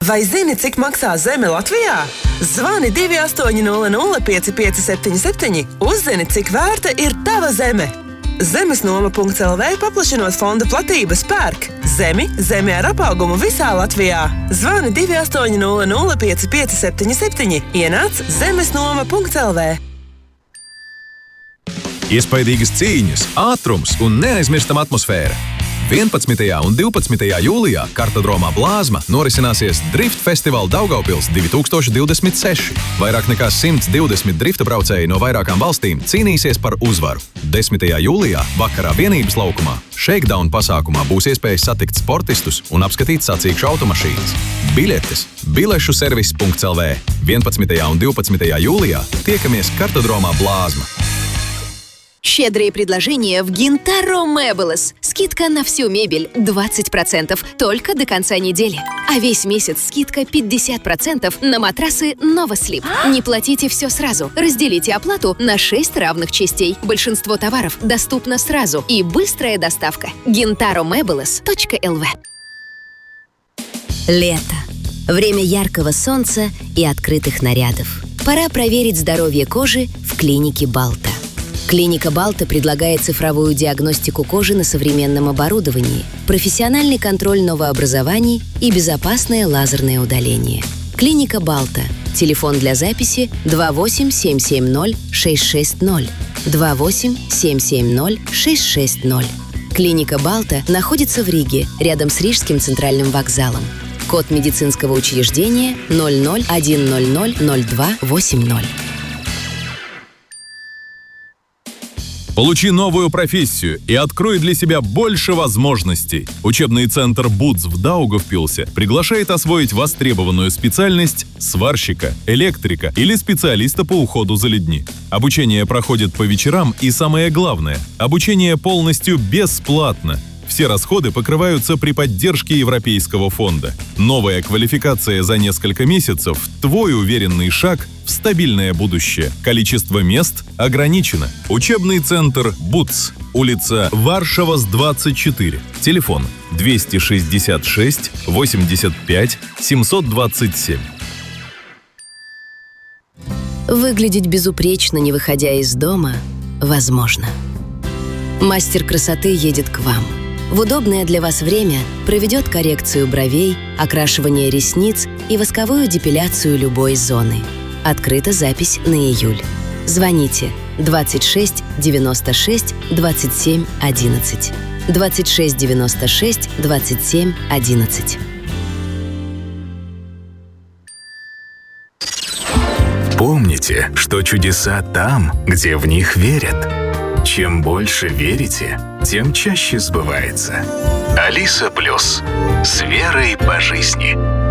Vai zini, cik maksā zeme Latvijā? Zvani 2800 557, uzzini, cik vērta ir tava zeme. Zemesnoma.lv paplašinot fonda platības pērk zemi ar apaugumu visā Latvijā. Zvani 2800 557, ienāc zemesnoma.lv. Iespaidīgas cīņas, ātrums un neaizmirstama atmosfēra. 11. un 12. jūlijā Kartodromā Blāzma norisināsies Drift Festival Daugavpils 2026. Vairāk nekā 120 drifta braucēji no vairākām valstīm cīnīsies par uzvaru. 10. jūlijā vakarā Vienības laukumā Shakedown pasākumā būs iespējas satikt sportistus un apskatīt sacīkšu automašīnas. Biļetes bilešu-servis.lv. 11. un 12. jūlijā tiekamies Kartodromā Blāzma. Щедрые предложения в Gintaro Meubles. Скидка на всю мебель 20% только до конца недели. А весь месяц скидка 50% на матрасы Novaslip. Не платите все сразу. Разделите оплату на 6 равных частей. Большинство товаров доступно сразу. И быстрая доставка. GintaroMeubles.lv. Лето. Время яркого солнца и открытых нарядов. Пора проверить здоровье кожи в клинике Балта. Клиника Балта предлагает цифровую диагностику кожи на современном оборудовании, профессиональный контроль новообразований и безопасное лазерное удаление. Клиника Балта. Телефон для записи 28-770-660. 28-770-660. Клиника Балта находится в Риге, рядом с Рижским центральным вокзалом. Код медицинского учреждения 00-100-02-80. Получи новую профессию и открой для себя больше возможностей. Учебный центр БУЦ в Даугавпилсе приглашает освоить востребованную специальность сварщика, электрика или специалиста по уходу за людьми. Обучение проходит по вечерам и, самое главное, обучение полностью бесплатно. Все расходы покрываются при поддержке Европейского фонда. Новая квалификация за несколько месяцев – твой уверенный шаг в стабильное будущее. Количество мест ограничено. Учебный центр БУЦ. Улица Варшавас, 24. Телефон 266 85 727. Выглядеть безупречно, не выходя из дома, возможно. Мастер красоты едет к вам. В удобное для вас время проведет коррекцию бровей, окрашивание ресниц и восковую депиляцию любой зоны. Открыта запись на июль. Звоните 26 96 27 11. 26 96 27 11. Помните, что чудеса там, где в них верят. Чем больше верите, тем чаще сбывается. Алиса Плюс. С верой по жизни.